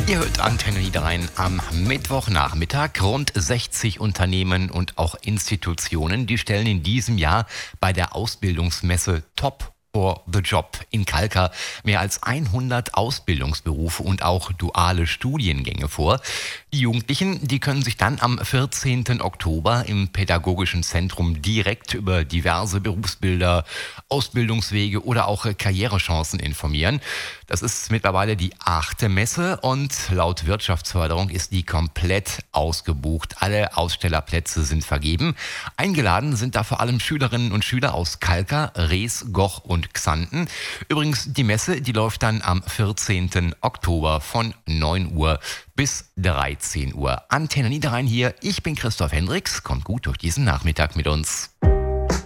Ihr hört Antenne Niederrhein am Mittwochnachmittag. Rund 60 Unternehmen und auch Institutionen, die stellen in diesem Jahr bei der Ausbildungsmesse Top for the Job in Kalkar mehr als 100 Ausbildungsberufe und auch duale Studiengänge vor. Die Jugendlichen, die können sich dann am 14. Oktober im Pädagogischen Zentrum direkt über diverse Berufsbilder, Ausbildungswege oder auch Karrierechancen informieren. Das ist mittlerweile die 8. Messe und laut Wirtschaftsförderung ist die komplett ausgebucht. Alle Ausstellerplätze sind vergeben. Eingeladen sind da vor allem Schülerinnen und Schüler aus Kalkar, Rees, Goch und Xanten. Übrigens, die Messe, die läuft dann am 14. Oktober von 9 Uhr bis 13 Uhr. Antenne Niederrhein hier. Ich bin Christoph Hendricks. Kommt gut durch diesen Nachmittag mit uns.